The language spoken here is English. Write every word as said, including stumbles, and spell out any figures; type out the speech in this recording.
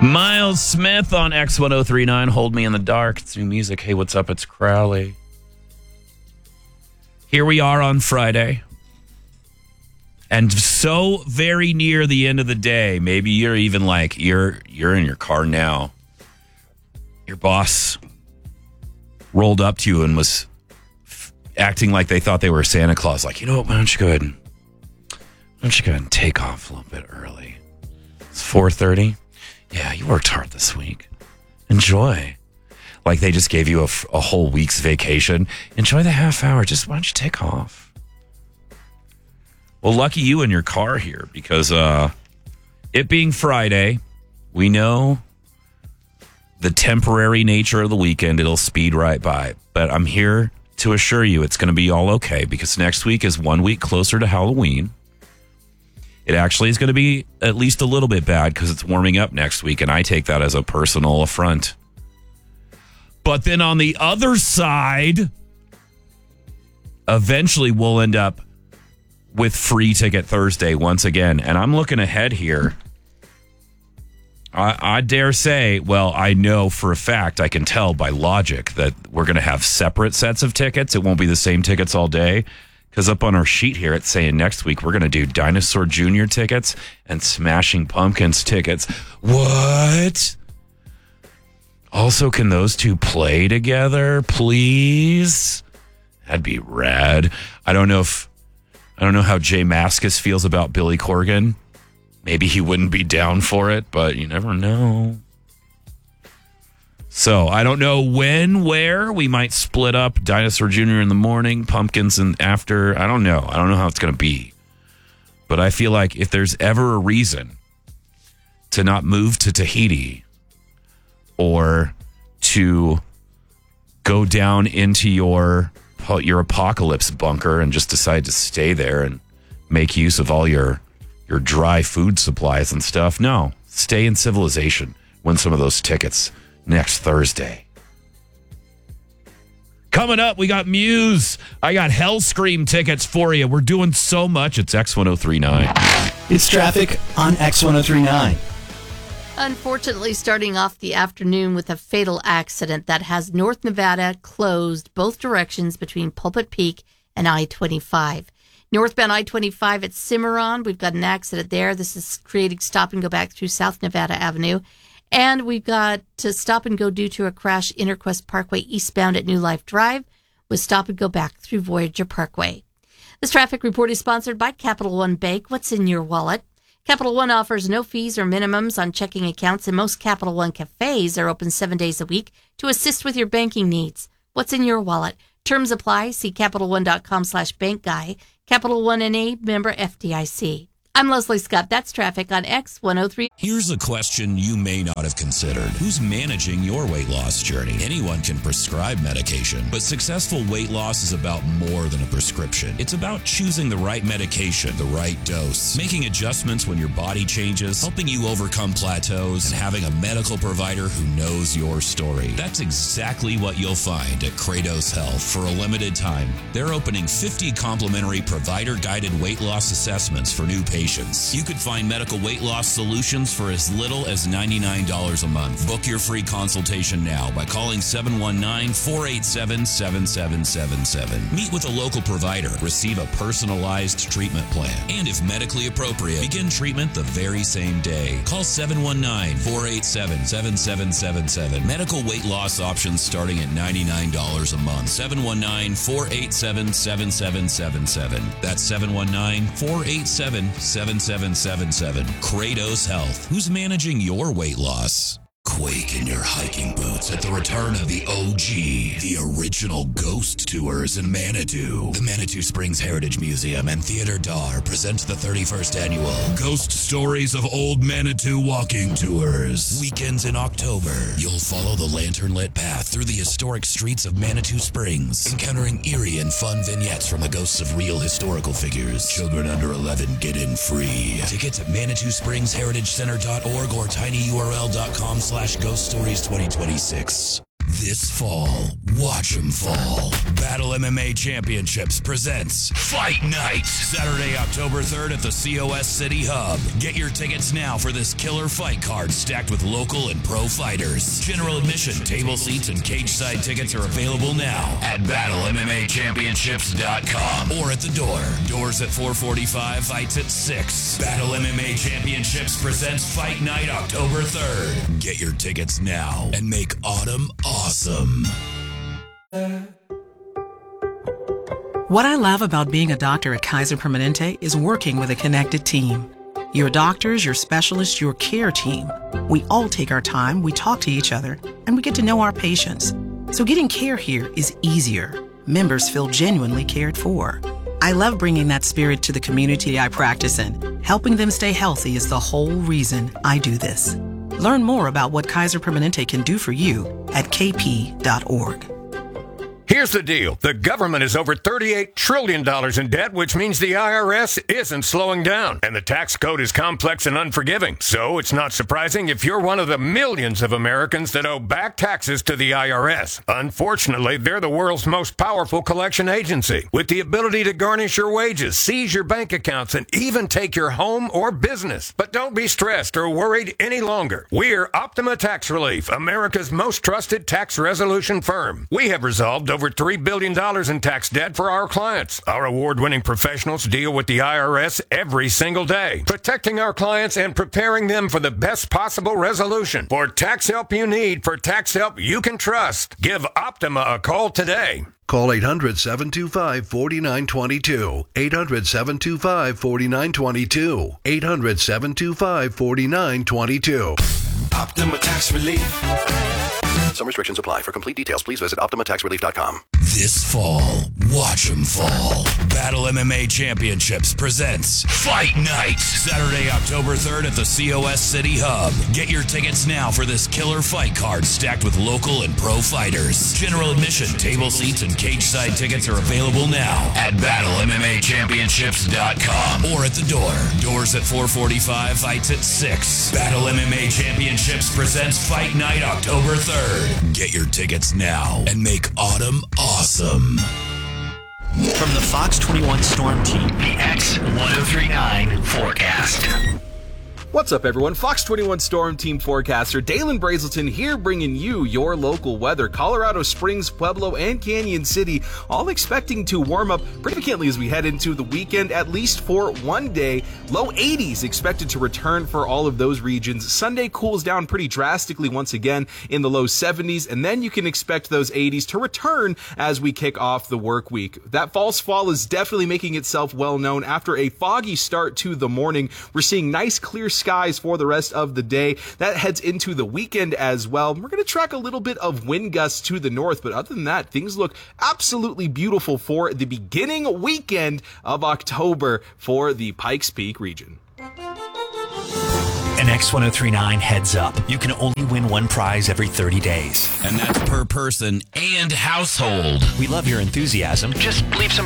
Miles Smith on X ten thirty-nine. Hold Me in the Dark. It's new music. Hey, what's up? It's Crowley. Here we are on Friday. And so very near the end of the day, maybe you're even like, you're you're in your car now. Your boss rolled up to you and was f- acting like they thought they were Santa Claus. Like, you know what, why don't you go ahead and, why don't you go ahead and take off a little bit early? It's four thirty. Yeah, you worked hard this week. Enjoy. Like they just gave you a, a whole week's vacation. Enjoy the half hour. Just why don't you take off? Well, lucky you in your car here because uh, it being Friday, we know the temporary nature of the weekend. It'll speed right by. But I'm here to assure you it's going to be all okay because next week is one week closer to Halloween. It actually is going to be at least a little bit bad because it's warming up next week, and I take that as a personal affront. But then on the other side, eventually we'll end up with Free Ticket Thursday once again. And I'm looking ahead here. I, I dare say, well, I know for a fact, I can tell by logic that we're going to have separate sets of tickets. It won't be the same tickets all day. Because up on our sheet here, it's saying next week we're going to do Dinosaur Junior tickets and Smashing Pumpkins tickets. What? Also, can those two play together, please? That'd be rad. I don't know if I don't know how Jay Mascis feels about Billy Corgan. Maybe he wouldn't be down for it, but you never know. So I don't know when, where we might split up Dinosaur Junior in the morning, Pumpkins and after. I don't know. I don't know how it's going to be. But I feel like if there's ever a reason to not move to Tahiti or to go down into your your apocalypse bunker and just decide to stay there and make use of all your your dry food supplies and stuff, no, stay in civilization. Win some of those tickets next Thursday. Coming up, we got Muse. I got Hellscream tickets for you. We're doing so much. It's X ten thirty-nine. It's traffic on X ten thirty-nine. Unfortunately, starting off the afternoon with a fatal accident that has North Nevada closed both directions between Pulpit Peak and I twenty-five. Northbound I twenty-five at Cimarron, we've got an accident there. This is creating stop and go back through South Nevada Avenue. And we've got to stop and go due to a crash Interquest Parkway eastbound at New Life Drive with stop and go back through Voyager Parkway. This traffic report is sponsored by Capital One Bank. What's in your wallet? Capital One offers no fees or minimums on checking accounts, and most Capital One cafes are open seven days a week to assist with your banking needs. What's in your wallet? Terms apply. See CapitalOne.com slash bank guy. Capital One N A, member F D I C. I'm Leslie Scott. That's traffic on X ten thirty. Here's a question you may not have considered. Who's managing your weight loss journey? Anyone can prescribe medication, but successful weight loss is about more than a prescription. It's about choosing the right medication, the right dose, making adjustments when your body changes, helping you overcome plateaus, and having a medical provider who knows your story. That's exactly what you'll find at Kratos Health. For a limited time, they're opening fifty complimentary provider-guided weight loss assessments for new patients. You could find medical weight loss solutions for as little as ninety-nine dollars a month. Book your free consultation now by calling seven one nine, four eight seven, seven seven seven seven. Meet with a local provider. Receive a personalized treatment plan. And if medically appropriate, begin treatment the very same day. Call seven one nine, four eight seven, seven seven seven seven. Medical weight loss options starting at ninety-nine dollars a month. seven one nine, four eight seven, seven seven seven seven. That's seven one nine, four eight seven, seven seven seven seven. Kratos Health. Who's managing your weight loss? Quake in your hiking boots at the return of the O G, the original ghost tours in Manitou. The Manitou Springs Heritage Museum and Theater Dar present the thirty-first annual Ghost Stories of Old Manitou Walking Tours. Weekends in October, you'll follow the lantern-lit path through the historic streets of Manitou Springs, encountering eerie and fun vignettes from the ghosts of real historical figures. Children under eleven get in free. Tickets at Manitou Springs Heritage Center dot org or tinyurl dot com slash ghost stories twenty twenty-six. This fall, watch 'em fall. Battle M M A Championships presents Fight Night. Saturday, October third at the C O S City Hub. Get your tickets now for this killer fight card stacked with local and pro fighters. General admission, table seats, and cage side tickets are available now at battle m m a championships dot com or at the door. Doors at four forty-five, fights at six. Battle M M A Championships presents Fight Night October third. Get your tickets now and make autumn awesome. What I love about being a doctor at Kaiser Permanente is working with a connected team. Your doctors, your specialists, your care team. We all take our time, we talk to each other, and we get to know our patients. So getting care here is easier. Members feel genuinely cared for. I love bringing that spirit to the community I practice in. Helping them stay healthy is the whole reason I do this. Learn more about what Kaiser Permanente can do for you at k p dot org. Here's the deal. The government is over thirty-eight trillion dollars in debt, which means the I R S isn't slowing down. And the tax code is complex and unforgiving. So it's not surprising if you're one of the millions of Americans that owe back taxes to the I R S. Unfortunately, they're the world's most powerful collection agency, with the ability to garnish your wages, seize your bank accounts, and even take your home or business. But don't be stressed or worried any longer. We're Optima Tax Relief, America's most trusted tax resolution firm. We have resolved over three billion dollars in tax debt for our clients. Our award-winning professionals deal with the I R S every single day, protecting our clients and preparing them for the best possible resolution. For tax help you need, for tax help you can trust, give Optima a call today. Call eight hundred, seven two five, four nine two two. eight hundred, seven two five, four nine two two. eight hundred, seven two five, four nine two two. Optima Tax Relief. Some restrictions apply. For complete details, please visit optima tax relief dot com. This fall, watch 'em fall. Battle M M A Championships presents Fight Night. Saturday, October third at the C O S City Hub. Get your tickets now for this killer fight card stacked with local and pro fighters. General admission, table seats, and cage side tickets are available now at battle m m a championships dot com or at the door. Doors at four forty-five, fights at six. Battle M M A Championships presents Fight Night October third. Get your tickets now and make autumn awesome. From the Fox twenty-one Storm Team, the X one oh three nine forecast. What's up, everyone? Fox twenty-one Storm Team forecaster Dalen Brazelton here, bringing you your local weather. Colorado Springs, Pueblo, and Canyon City all expecting to warm up significantly as we head into the weekend, at least for one day. Low eighties expected to return for all of those regions. Sunday cools down pretty drastically once again in the low seventies, and then you can expect those eighties to return as we kick off the work week. That false fall is definitely making itself well known after a foggy start to the morning. We're seeing nice clear skies for the rest of the day. That heads into the weekend as well. We're going to track a little bit of wind gusts to the north, but other than that, things look absolutely beautiful for the beginning weekend of October for the Pikes Peak region. An X one oh three nine heads up. You can only win one prize every thirty days. And that's per person and household. We love your enthusiasm. Just leave some